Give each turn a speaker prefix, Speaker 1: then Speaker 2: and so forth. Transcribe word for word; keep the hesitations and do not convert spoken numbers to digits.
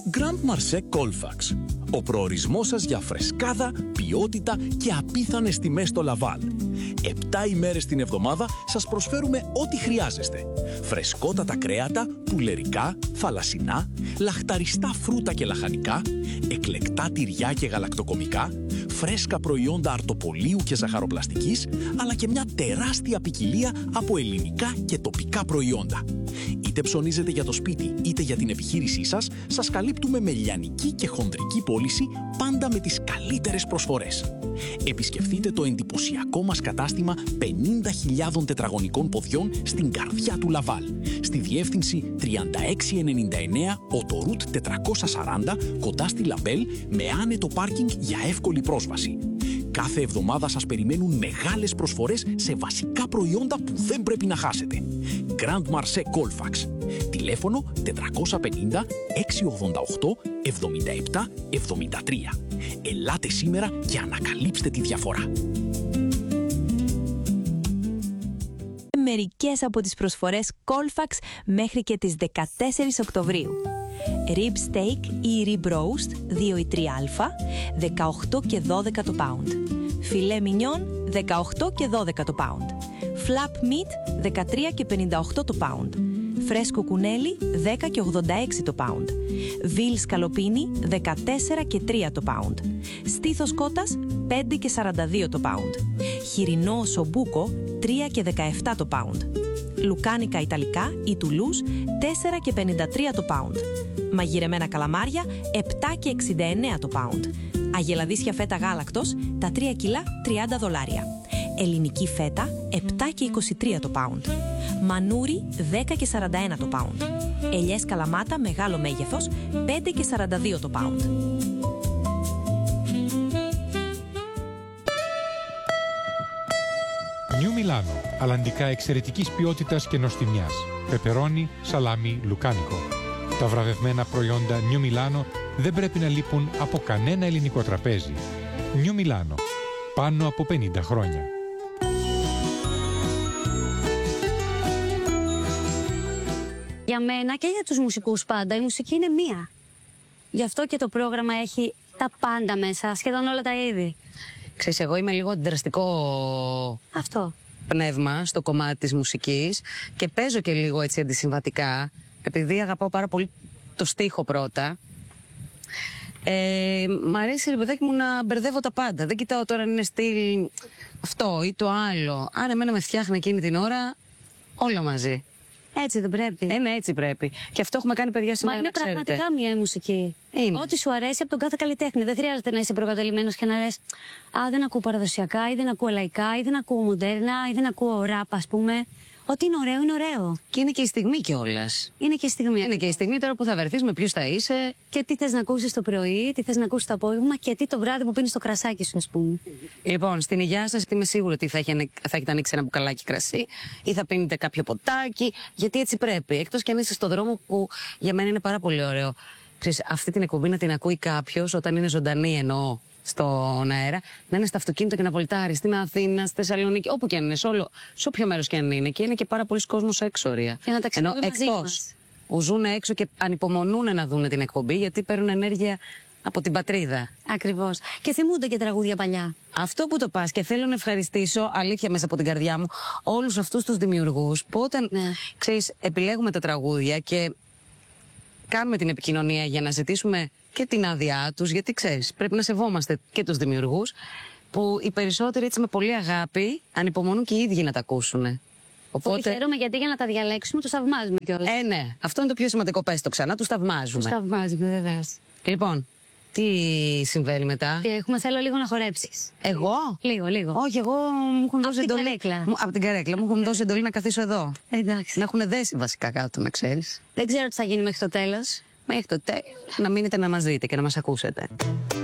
Speaker 1: Grand Marché Colfax. Ο προορισμός σας για φρεσκάδα, ποιότητα και απίθανες τιμές στο Λαβάλ. Επτά ημέρες την εβδομάδα σας προσφέρουμε ό,τι χρειάζεστε. Φρεσκότατα κρέατα, πουλερικά, θαλασσινά, λαχταριστά φρούτα και λαχανικά, εκλεκτά τυριά και γαλακτοκομικά, φρέσκα προϊόντα αρτοπολίου και ζαχαροπλαστικής, αλλά και μια τεράστια ποικιλία από ελληνικά και τοπικά προϊόντα. Είτε ψωνίζετε για το σπίτι είτε για την επιχείρησή σας, σας καλύπτουμε με λιανική και χονδρική πώληση, πάντα με τις καλύτερες προσφορές. Επισκεφτείτε το εντυπωσιακό μας κατάστημα πενήντα χιλιάδων τετραγωνικών ποδιών στην καρδιά του Λαβάλ, στη διεύθυνση τριάντα έξι ενενήντα εννέα Οτορούτ τετρακόσια σαράντα, κοντά στη Λαμπέλ, με άνετο πάρκινγκ για εύκολη πρόσβαση. Κάθε εβδομάδα σας περιμένουν μεγάλες προσφορές σε βασικά προϊόντα που δεν πρέπει να χάσετε. Grand Marché Colfax. Τηλέφωνο τετρακόσια πενήντα εξακόσια ογδόντα οκτώ εβδομήντα επτά εβδομήντα τρία. Ελάτε σήμερα και ανακαλύψτε τη διαφορά.
Speaker 2: Μερικές από τις προσφορές Colfax μέχρι και τις δεκατέσσερις Οκτωβρίου. Rib steak ή rib roast δύο ή τρία α, δεκαοκτώ και δώδεκα το pound. Φιλέ μινιόν, δεκαοκτώ και δώδεκα το pound. Flap meat, δεκατρία και πενήντα οκτώ το pound. Φρέσκο κουνέλι, δέκα και ογδόντα έξι το pound. Βίλ σκαλοπίνι, δεκατέσσερα και τρία το pound. Στήθος κότας, πέντε και σαράντα δύο το pound. Χοιρινό σομπούκο, τρία και δεκαεπτά το pound. Λουκάνικα ιταλικά ή τουλούς, τέσσερα και πενήντα τρία το pound. Μαγειρεμένα καλαμάρια, επτά και εξήντα εννέα το pound. Αγελαδίσια φέτα γάλακτος, τα τρία κιλά, τριάντα δολάρια. Ελληνική φέτα, επτά και είκοσι τρία το pound. Μανούρι, δέκα και σαράντα ένα το pound. Ελιές καλαμάτα, μεγάλο μέγεθος, πέντε και σαράντα δύο το pound.
Speaker 3: Νιου Μιλάνο, αλλαντικά εξαιρετικής ποιότητας και νοστιμιάς. Πεπερόνι, σαλάμι, λουκάνικο. Τα βραβευμένα προϊόντα Νιου Μιλάνο δεν πρέπει να λείπουν από κανένα ελληνικό τραπέζι. Νιου Μιλάνο. Πάνω από πενήντα χρόνια.
Speaker 4: Για μένα και για τους μουσικούς πάντα, η μουσική είναι μία. Γι' αυτό και το πρόγραμμα έχει τα πάντα μέσα, σχεδόν όλα τα είδη.
Speaker 5: Ξέρεις, εγώ είμαι λίγο αντιδραστικό
Speaker 4: Αυτό.
Speaker 5: πνεύμα στο κομμάτι της μουσικής και παίζω και λίγο έτσι αντισυμβατικά, επειδή αγαπάω πάρα πολύ το στίχο πρώτα. Ε, μ' αρέσει, ρε παιδάκι μου, να μπερδεύω τα πάντα. Δεν κοιτάω τώρα αν είναι στυλ αυτό ή το άλλο. Αν εμένα με φτιάχνει εκείνη την ώρα, όλα μαζί.
Speaker 4: Έτσι δεν πρέπει.
Speaker 5: Ε, ναι, έτσι πρέπει. Και αυτό έχουμε κάνει, παιδιά, σήμερα.
Speaker 4: Μα είναι πραγματικά μία η μουσική.
Speaker 5: Είναι.
Speaker 4: Ό,τι σου αρέσει από τον κάθε καλλιτέχνη. Δεν χρειάζεται να είσαι προκαταλημένος και να λες «Α, δεν ακούω παραδοσιακά» ή «Δεν ακούω λαϊκά» ή «Δεν ακούω μοντέρνα» ή «Δεν ακούω ραπ», ας πούμε. Ό,τι είναι ωραίο είναι ωραίο.
Speaker 5: Και είναι και η στιγμή κιόλας.
Speaker 4: Είναι και η στιγμή.
Speaker 5: Είναι και η στιγμή τώρα που θα βρεθείς, με ποιους θα είσαι.
Speaker 4: Και τι θες να ακούσεις το πρωί, τι θες να ακούσεις το απόγευμα και τι το βράδυ που πίνεις το κρασάκι σου, ας πούμε.
Speaker 5: Λοιπόν, στην υγειά σας είμαι σίγουρη ότι θα, έχει, θα έχετε ανοίξει ένα μπουκαλάκι κρασί ή θα πίνετε κάποιο ποτάκι, γιατί έτσι πρέπει. Εκτός κι αν είστε στο δρόμο, που για μένα είναι πάρα πολύ ωραίο. Ξέρεις, αυτή την εκπομπή να την ακούει κάποιος όταν είναι ζωντανή, εννοώ, στον αέρα, να είναι στο αυτοκίνητο και να βολτάρει στην Αθήνα, στη Θεσσαλονίκη, όπου και αν είναι, σε, όλο, σε όποιο μέρος και αν είναι. Και είναι και πάρα πολλοί κόσμος έξω, ωραία.
Speaker 4: Και να ταξιδεύουν μαζί μας.
Speaker 5: Που ζουν έξω και ανυπομονούν να δουν την εκπομπή, γιατί παίρνουν ενέργεια από την πατρίδα.
Speaker 4: Ακριβώς. Και θυμούνται και τραγούδια παλιά.
Speaker 5: Αυτό που το πας, και θέλω να ευχαριστήσω, αλήθεια μέσα από την καρδιά μου, όλους αυτούς τους δημιουργούς που όταν,
Speaker 4: ναι.
Speaker 5: ξέρεις, επιλέγουμε τα τραγούδια και κάνουμε την επικοινωνία για να ζητήσουμε και την άδειά τους, γιατί ξέρεις, πρέπει να σεβόμαστε και τους δημιουργούς, που οι περισσότεροι έτσι με πολύ αγάπη ανυπομονούν και οι ίδιοι να τα ακούσουν.
Speaker 4: Οπότε... Χαίρομαι, γιατί για να τα διαλέξουμε τους θαυμάζουμε κιόλας.
Speaker 5: Ε, ναι, αυτό είναι το πιο σημαντικό. Πες το ξανά, τους θαυμάζουμε.
Speaker 4: Τους θαυμάζουμε, βεβαίως.
Speaker 5: Λοιπόν, τι συμβαίνει μετά?
Speaker 4: Τι έχουμε, θέλω λίγο να χορέψεις.
Speaker 5: Εγώ?
Speaker 4: Λίγο, λίγο.
Speaker 5: Όχι, εγώ μου έχουν δώσει
Speaker 4: την
Speaker 5: εντολή.
Speaker 4: καρέκλα.
Speaker 5: Από την καρέκλα. Μου έχουν δώσει εντολή να καθίσω εδώ.
Speaker 4: Εντάξει.
Speaker 5: Με έχουν δέσει βασικά κάτω, να ξέρεις.
Speaker 4: Δεν ξέρω τι θα γίνει μέχρι το τέλος.
Speaker 5: Μέχρι το τέλος. Να μείνετε να μας δείτε και να μας ακούσετε.